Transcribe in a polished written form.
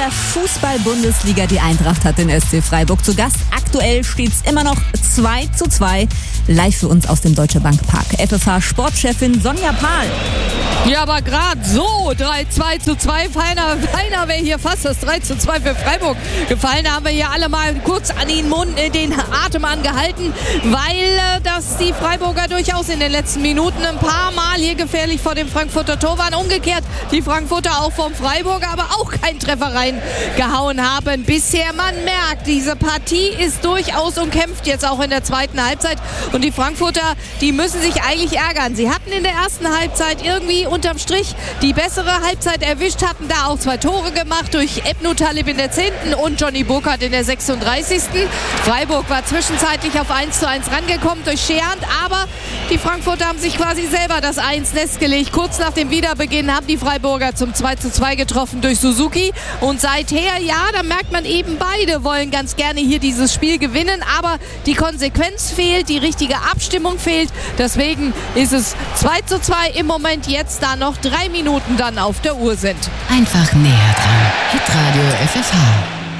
der Fußball-Bundesliga. Die Eintracht hat den SC Freiburg zu Gast. Aktuell steht's immer noch 2:2. Live für uns aus dem Deutsche Bank Park. FFH-Sportchefin Sonja Pahl. Ja, aber gerade so 2:2. Feiner wäre hier fast das 3:2 für Freiburg gefallen. Da haben wir hier alle mal kurz an den Atem angehalten, weil dass die Freiburger durchaus in den letzten Minuten ein paar Mal hier gefährlich vor dem Frankfurter Tor waren. Umgekehrt die Frankfurter auch vom Freiburger, aber auch keinen Treffer reingehauen haben. Bisher, man merkt, diese Partie ist durchaus umkämpft, jetzt auch in der zweiten Halbzeit. Und die Frankfurter, die müssen sich eigentlich ärgern. Sie hatten in der ersten Halbzeit irgendwie unterm Strich die bessere Halbzeit erwischt, hatten da auch 2 Tore gemacht durch Ebnu Talib in der 10. und Johnny Burkhardt in der 36. Freiburg war zwischenzeitlich auf 1:1 rangekommen durch Scheand, aber die Frankfurter haben sich quasi selber das 1 nestgelegt. Kurz nach dem Wiederbeginn haben die Freiburger zum 2:2 getroffen durch Suzuki und seither, ja, da merkt man eben, beide wollen ganz gerne hier dieses Spiel gewinnen, aber die Konsequenz fehlt, die richtige Abstimmung fehlt, deswegen ist es 2:2 im Moment jetzt, da noch 3 Minuten dann auf der Uhr sind. Einfach näher dran. Hitradio FFH.